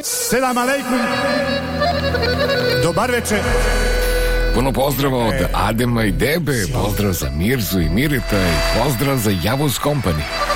Selam alejkum. Dobar večer. Puno pozdrava od Adema i Debe, pozdrav za Mirzu i Mirita i pozdrav za Javuz Company.